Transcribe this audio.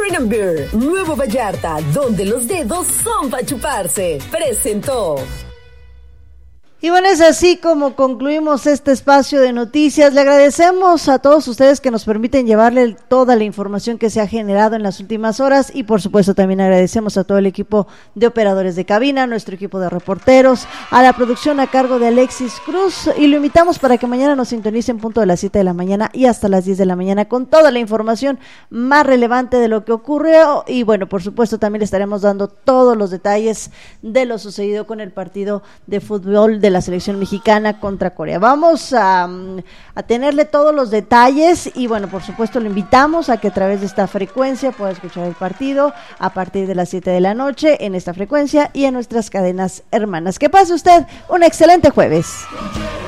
Wine and Beer, Nuevo Vallarta, donde los dedos son para chuparse. Presentó. Y bueno, es así como concluimos este espacio de noticias. Le agradecemos a todos ustedes que nos permiten llevarle toda la información que se ha generado en las últimas horas y por supuesto también agradecemos a todo el equipo de operadores de cabina, nuestro equipo de reporteros, a la producción a cargo de Alexis Cruz y lo invitamos para que mañana nos sintonicen punto de las 7 de la mañana y hasta las 10 de la mañana con toda la información más relevante de lo que ocurrió y bueno, por supuesto también le estaremos dando todos los detalles de lo sucedido con el partido de fútbol de la selección mexicana contra Corea. Vamos a tenerle todos los detalles y bueno, por supuesto lo invitamos a que a través de esta frecuencia pueda escuchar el partido a partir de las 7 de la noche en esta frecuencia y en nuestras cadenas hermanas. Que pase usted un excelente jueves.